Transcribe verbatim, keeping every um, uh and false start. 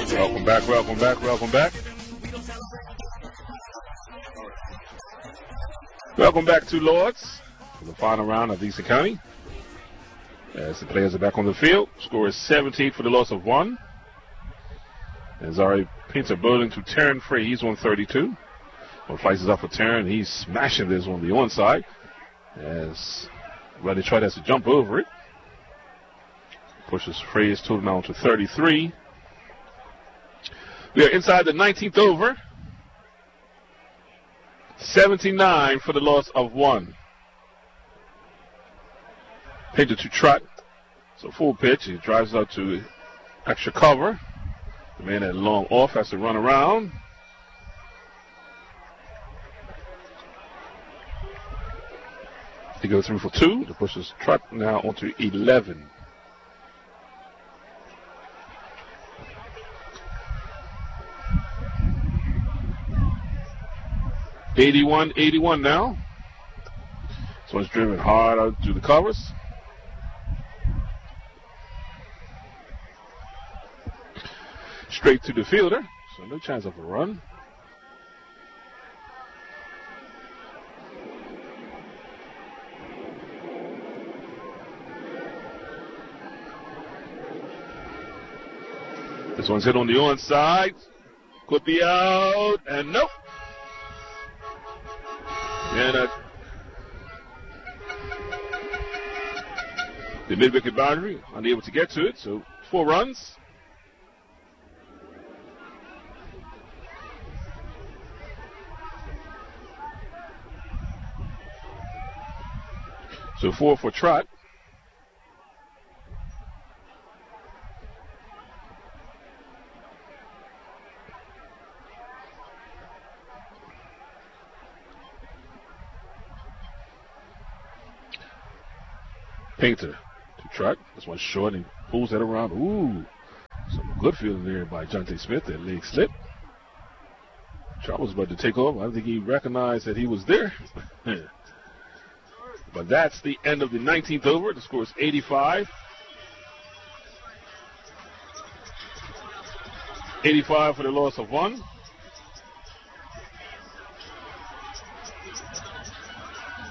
Welcome back, welcome back, welcome back. Welcome back to Lords for the final round of Eastern County. As the players are back on the field, score is seventeen for the loss of one. As Ari paints a bowling to Taryn Frey, he's on thirty-two. One flies up for Taryn, he's smashing this on the onside. As Rodney Trout has to jump over it. Pushes Frey's total now to thirty-three. We are inside the nineteenth over. seventy-nine for the loss of one. Painter to Trot. So full pitch. He drives out to extra cover. The man at long off has to run around. He goes through for two. He pushes Trot now onto eleven. eighty-one eighty-one now. This one's driven hard out to the covers. Straight to the fielder, so no chance of a run. This one's hit on the onside. Could be out, and nope. And uh, the mid-wicket boundary, unable to get to it, so four runs. So four for Trot. Painter to Trot. This one's short and pulls that around. Ooh, some good fielding there by Jonte Smith. That leg slip. Trot was about to take off. I don't think he recognized that he was there. But that's the end of the nineteenth over. The score is eighty-five. eighty-five for the loss of one.